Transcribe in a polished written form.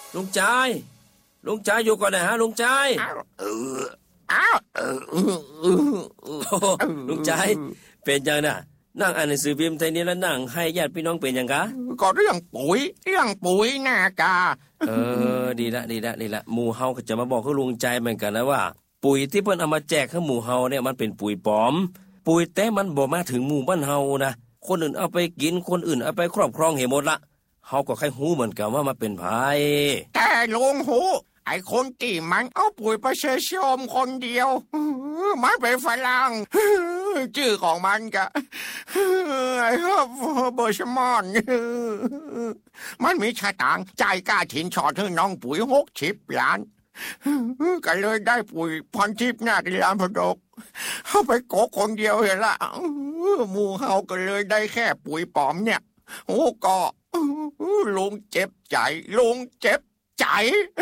ลุงใจลุงใจอยู่ก่อนนะฮะลุงใจเอออ้าวลุงใจเป็นยังน่ะนั่งอ่านหนังสือพิมพ์ไทยนี่แล้วนั่งให้ญาติพี่น้องเป็นยังกะก็เรื่องปุ๋ยน่ากาดีละหมู่เฮาก็จะมาบอกกับลุงใจเหมือนกันนะว่าปุ๋ยที่เพิ่นเอามาแจกให้หมู่เฮาเนี่ยมันเป็นปุ๋ยปลอมปุ๋ยแต่มันบ่มาถึงหมู่บ้านเฮานะคนอื่นเอาไปกินคนอื่นเอาไปครอบครองให้หมดละเฮาก็แค่ฮู้เหมือนกันว่ามันเป็นไผแต่ลุงหูไอ้คนที่มันเอาปุ๋ยไปเชชมคนเดียวมันเป็นฝรั่งชื่อของมันก็ไอ้เบอร์ชมอนมันมีชะตางใจกล้าถินชอดให้น้องปุ๋ย60 ล้านก็เลยได้ปุ๋ยพรทิพย์นาฏยามพดกเอาไปโกคนเดียวเห็นละหมู่เฮาก็เลยได้แค่ปุ๋ยปลอมเนี่ยโอ้ก็ลุงเจ็บใจ